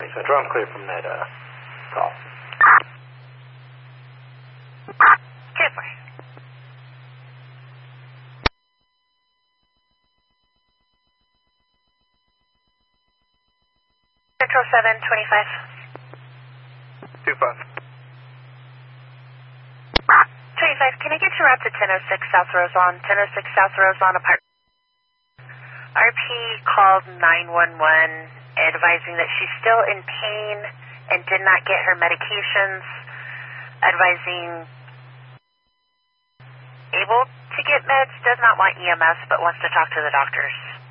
So draw him clear from that call. Trooper. Central 725. 25. 25, can I get your route to 1006 South Roseland? 1006 South Roseland apartment. RP called 911 advising that she's still in pain and did not get her medications, advising able to get meds, does not want EMS, but wants to talk to the doctors.